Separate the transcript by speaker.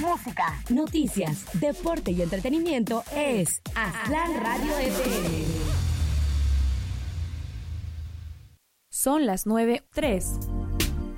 Speaker 1: música, noticias, deporte y entretenimiento es Aztlán Radio FM.
Speaker 2: Son las 9:03.